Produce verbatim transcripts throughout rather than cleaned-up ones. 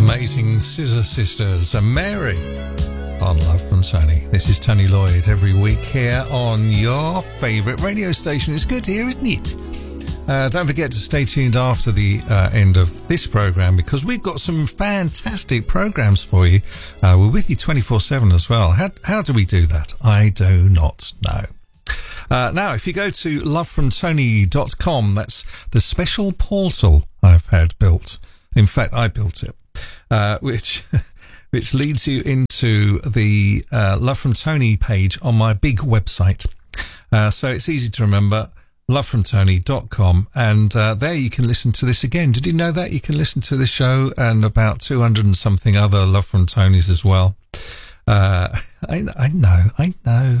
Amazing Scissor Sisters and Mary on Love from Tony. This is Tony Lloyd every week here on your favourite radio station. It's good to hear, isn't it? Uh, don't forget to stay tuned after the uh, end of this programme because we've got some fantastic programmes for you. Uh, we're with you twenty-four seven as well. How, how do we do that? I do not know. Uh, now, if you go to love from tony dot com, that's the special portal I've had built. In fact, I built it, uh, which which leads you into the uh, Love from Tony page on my big website. Uh, so it's easy to remember, love from tony dot com, and uh, there you can listen to this again. Did you know that? You can listen to this show and about two hundred and something other Love from Tonys as well. Uh, I, I know, I know.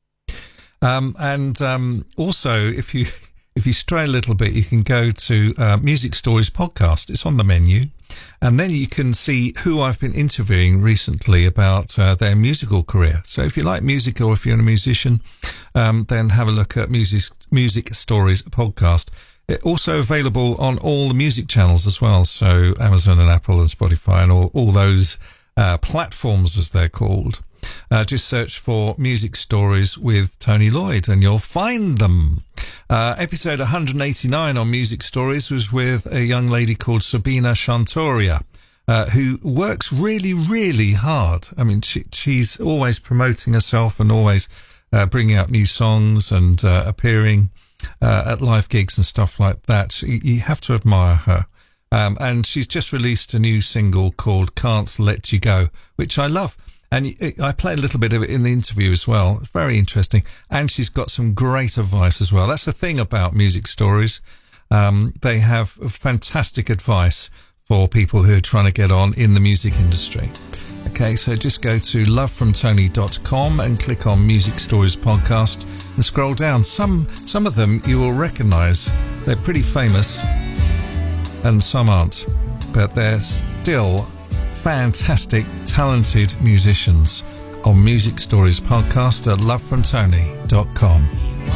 Um, and um, also, if you if you stray a little bit, you can go to uh, Music Stories Podcast. It's on the menu. And then you can see who I've been interviewing recently about uh, their musical career. So if you like music or if you're a musician, um, then have a look at Music Music Stories Podcast. It's also available on all the music channels as well. So Amazon and Apple and Spotify and all, all those uh, platforms, as they're called. Uh, just search for Music Stories with Tony Lloyd and you'll find them. Uh, episode one hundred eighty-nine on Music Stories was with a young lady called Sabina Chantoria, uh, who works really, really hard. I mean, she, she's always promoting herself and always uh, bringing out new songs and uh, appearing uh, at live gigs and stuff like that. You, you have to admire her. Um, and she's just released a new single called Can't Let You Go, which I love. And I play a little bit of it in the interview as well. Very interesting. And she's got some great advice as well. That's the thing about Music Stories. Um, they have fantastic advice for people who are trying to get on in the music industry. Okay, so just go to love from tony dot com and click on Music Stories Podcast and scroll down. Some, some of them you will recognise. They're pretty famous and some aren't. But they're still fantastic, talented musicians on Music Stories Podcast at love from tony dot com.